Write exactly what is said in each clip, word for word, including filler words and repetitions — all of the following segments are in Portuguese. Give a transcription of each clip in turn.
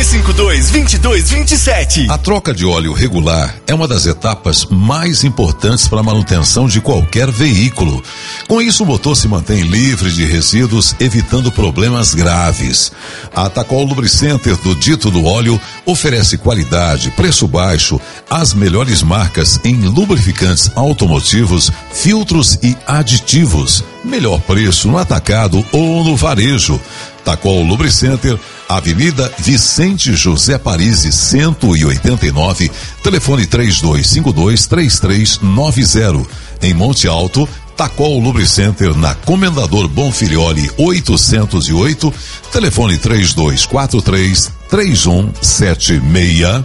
dois cinco dois, dois dois dois sete. A troca de óleo regular é uma das etapas mais importantes para a manutenção de qualquer veículo. Com isso, o motor se mantém livre de resíduos, evitando problemas graves. A Tacol Lubricenter do Dito do Óleo oferece qualidade, preço baixo, as melhores marcas em lubrificantes automotivos, filtros e aditivos. Melhor preço no atacado ou no varejo. Tacol Lubricenter, Avenida Vicente José Parisi, cento e oitenta e nove, telefone três dois cinco dois, três três nove zero. Em Monte Alto, Tacol Lubricenter na Comendador Bonfilioli oitocentos e oito, telefone três dois quatro três, três um sete seis.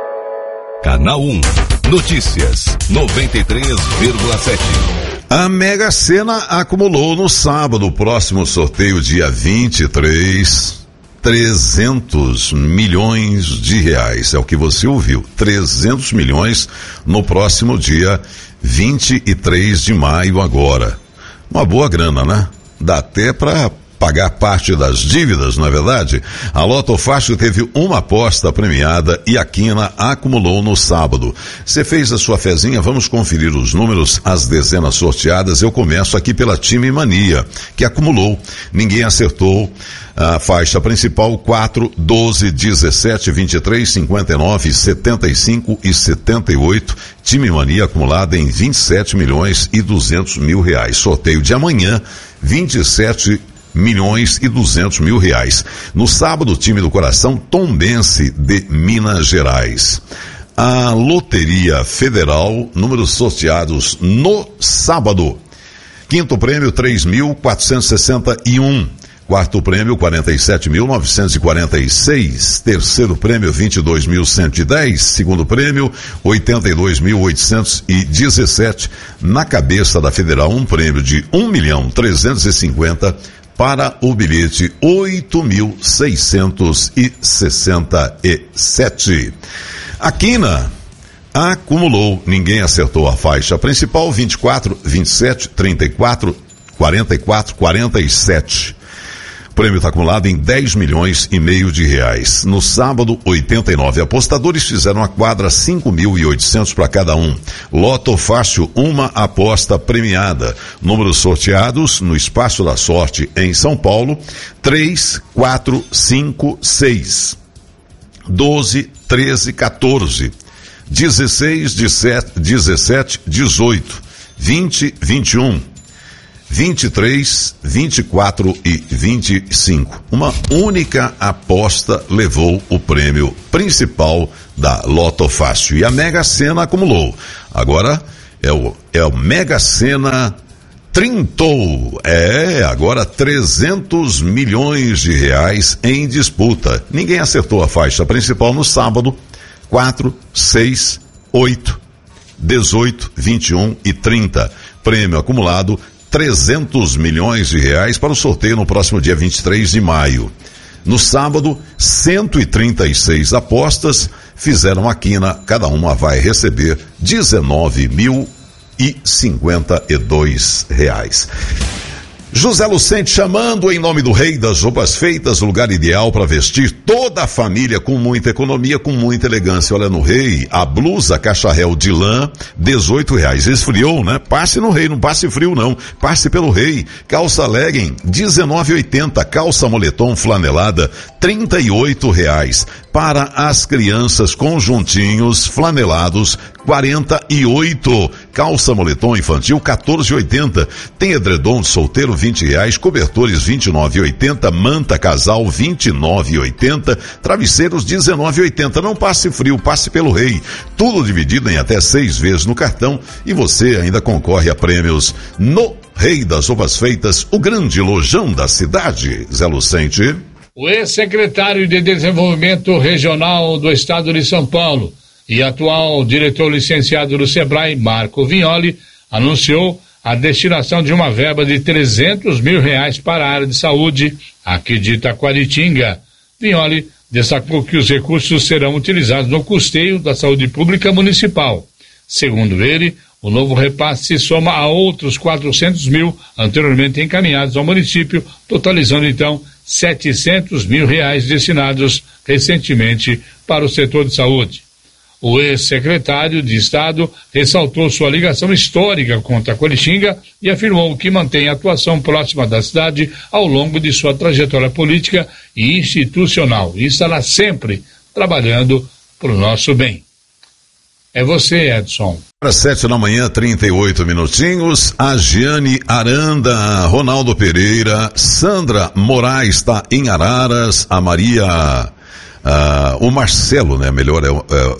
Canal um, notícias noventa e três vírgula sete. A Mega Sena acumulou no sábado, próximo sorteio dia vinte e três, trezentos milhões de reais. É o que você ouviu, trezentos milhões no próximo dia vinte e três de maio agora. Uma boa grana, né? Dá até para pagar parte das dívidas, não é verdade? A Loto Fácil teve uma aposta premiada e a Quina acumulou no sábado. Você fez a sua fezinha? Vamos conferir os números, as dezenas sorteadas. Eu começo aqui pela Time Mania, que acumulou. Ninguém acertou. A faixa principal: quatro, doze, dezessete, vinte e três, cinquenta e nove, setenta e cinco e setenta e oito. Time Mania acumulada em vinte e sete milhões e duzentos mil reais. Sorteio de amanhã, vinte e sete milhões e duzentos mil reais. No sábado, o time do coração Tombense de Minas Gerais. A Loteria Federal, números sorteados no sábado. Quinto prêmio, três mil quatrocentos e sessenta e um. Quarto prêmio, quarenta e sete mil novecentos e quarenta e seis. Terceiro prêmio, vinte e dois mil cento e dez. Segundo prêmio, oitenta e dois mil oitocentos e dezessete. Na cabeça da Federal, um prêmio de um milhão trezentos e cinquenta. Para o bilhete oito mil seiscentos e sessenta e sete. A Quina acumulou, ninguém acertou a faixa principal: vinte e quatro, vinte e sete, trinta e quatro, quarenta e quatro, quarenta e sete. O prêmio está acumulado em dez milhões e meio de reais. No sábado, oitenta e nove apostadores fizeram a quadra, cinco mil e oitocentos para cada um. Loto Fácil, uma aposta premiada. Números sorteados no Espaço da Sorte em São Paulo: três, quatro, cinco, seis, doze, treze, quatorze, dezesseis, dezessete, dezoito, vinte, vinte e um. vinte e três, vinte e quatro e vinte e cinco. Uma única aposta levou o prêmio principal da Loto Fácil. E a Mega Sena acumulou. Agora é o, é o Mega Sena trintou. É, agora trezentos milhões de reais em disputa. Ninguém acertou a faixa principal no sábado: quatro, seis, oito, dezoito, vinte e um e trinta. Prêmio acumulado: trezentos milhões de reais para o sorteio no próximo dia vinte e três de maio. No sábado, cento e trinta e seis apostas fizeram a Quina, cada uma vai receber dezenove mil e cinquenta e dois reais. José Lucente chamando em nome do Rei das Roupas Feitas, lugar ideal para vestir toda a família com muita economia, com muita elegância. Olha, no Rei, a blusa cacharel de lã, dezoito reais. Esfriou, né? Passe no Rei, não passe frio não. Passe pelo Rei. Calça legging, dezenove e oitenta. Calça moletom flanelada, trinta e oito reais. Para as crianças, conjuntinhos flanelados, quarenta e oito. Calça moletom infantil, quatorze e oitenta. Tem edredom de solteiro, vinte reais. Cobertores, vinte e nove e oitenta. Manta casal, vinte e nove e oitenta. Travesseiros, dezenove e oitenta. Não passe frio, passe pelo Rei. Tudo dividido em até seis vezes no cartão e você ainda concorre a prêmios no Rei das Roupas Feitas, o grande lojão da cidade. Zé Lucente. O ex-secretário de Desenvolvimento Regional do Estado de São Paulo e atual diretor licenciado do Sebrae, Marco Vignoli, anunciou a destinação de uma verba de trezentos mil reais para a área de saúde aqui de Itaquaritinga. Vignoli destacou que os recursos serão utilizados no custeio da saúde pública municipal. Segundo ele, o novo repasse se soma a outros quatrocentos mil anteriormente encaminhados ao município, totalizando então setecentos mil reais destinados recentemente para o setor de saúde. O ex-secretário de Estado ressaltou sua ligação histórica com Taquaritinga e afirmou que mantém atuação próxima da cidade ao longo de sua trajetória política e institucional e estará sempre trabalhando para o nosso bem. É você, Edson. Às sete da manhã, trinta e oito minutinhos, a Giane Aranda, Ronaldo Pereira, Sandra Moraes está em Araras, a Maria... Ah, o Marcelo, né? Melhor é, é,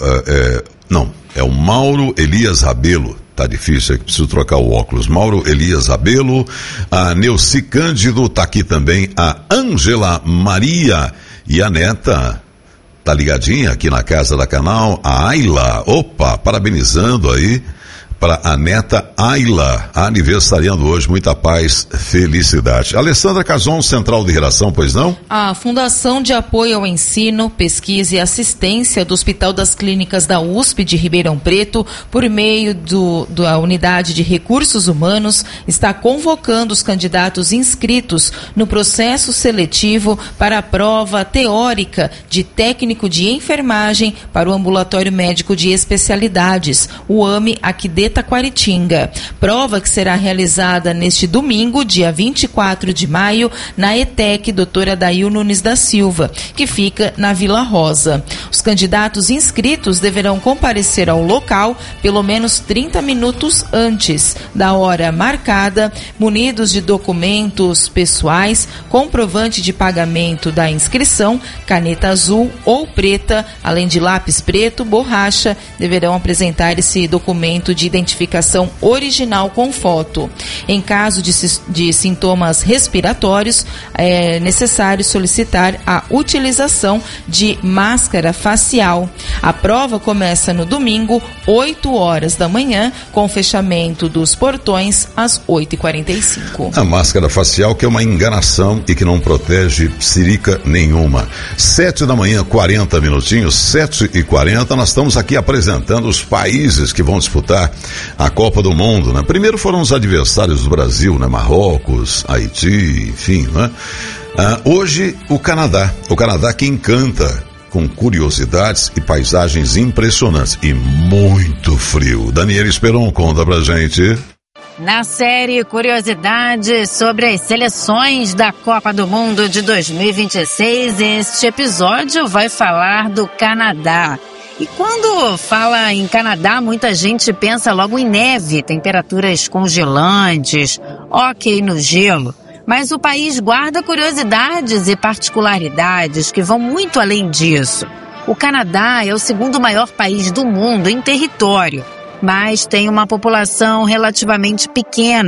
é, não, é o Mauro Elias Rabelo. Tá difícil, é que preciso trocar o óculos. Mauro Elias Rabelo, a Neuci Cândido, tá aqui também a Ângela Maria e a neta, tá ligadinha aqui na casa da Canal, a Ayla. Opa, parabenizando aí para a neta Ayla, aniversariando hoje, muita paz, felicidade. Alessandra Cazon, Central de Redação, pois não? A Fundação de Apoio ao Ensino, Pesquisa e Assistência do Hospital das Clínicas da U S P de Ribeirão Preto, por meio do, da Unidade de Recursos Humanos, está convocando os candidatos inscritos no processo seletivo para a prova teórica de técnico de enfermagem para o Ambulatório Médico de Especialidades, o A M E aqui de Taquaritinga. Prova que será realizada neste domingo, dia vinte e quatro de maio, na ETEC doutora Dail Nunes da Silva, que fica na Vila Rosa. Os candidatos inscritos deverão comparecer ao local pelo menos trinta minutos antes da hora marcada, munidos de documentos pessoais, comprovante de pagamento da inscrição, caneta azul ou preta, além de lápis preto, borracha, deverão apresentar esse documento de identificação original com foto. Em caso de, de sintomas respiratórios, é necessário solicitar a utilização de máscara facial. A prova começa no domingo, oito horas da manhã, com fechamento dos portões às oito e quarenta e cinco. A máscara facial que é uma enganação e que não protege psirica nenhuma. sete da manhã, quarenta minutinhos, sete e quarenta, nós estamos aqui apresentando os países que vão disputar a Copa do Mundo, né? Primeiro foram os adversários do Brasil, né? Marrocos, Haiti, enfim, né? Ah, hoje o Canadá, o Canadá que encanta com curiosidades e paisagens impressionantes e muito frio. Daniela Esperon, conta pra gente. Na série Curiosidades sobre as seleções da Copa do Mundo de dois mil e vinte e seis, este episódio vai falar do Canadá. E quando fala em Canadá, muita gente pensa logo em neve, temperaturas congelantes, hóquei no gelo. Mas o país guarda curiosidades e particularidades que vão muito além disso. O Canadá é o segundo maior país do mundo em território, mas tem uma população relativamente pequena.